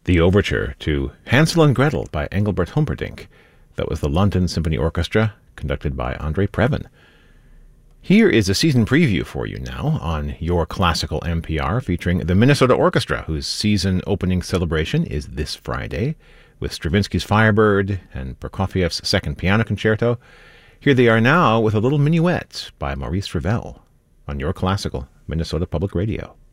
the overture to Hansel and Gretel by Engelbert Humperdinck. That was the London Symphony Orchestra, conducted by Andre Previn. Here is a season preview for you now on Your Classical NPR, featuring the Minnesota Orchestra, whose season opening celebration is this Friday, with Stravinsky's Firebird and Prokofiev's Second Piano Concerto. Here they are now with a little minuet by Maurice Ravel on Your Classical, Minnesota Public Radio.